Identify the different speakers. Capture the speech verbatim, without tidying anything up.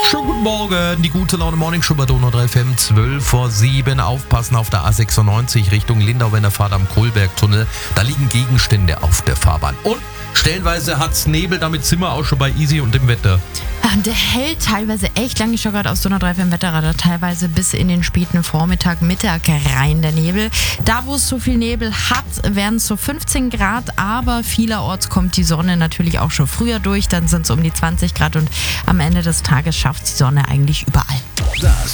Speaker 1: Schönen guten Morgen, die gute Laune Morning Show bei Donau drei F M, zwölf vor sieben. Aufpassen auf der A sechsundneunzig Richtung Lindau, wenn der Fahrt am Kohlbergtunnel. Da liegen Gegenstände auf der Fahrbahn. Und stellenweise hat's Nebel, damit sind wir auch schon bei Easy und dem Wetter.
Speaker 2: Und der hält teilweise echt lange. Ich schaue gerade aus Donau drei F M Wetterradar, teilweise bis in den späten Vormittag, Mittag rein der Nebel. Da, wo es so viel Nebel hat, werden es so fünfzehn Grad, aber vielerorts kommt die Sonne natürlich auch schon früher durch. Dann sind es um die zwanzig Grad und am Ende des Tages schafft die Sonne eigentlich überall.
Speaker 3: Das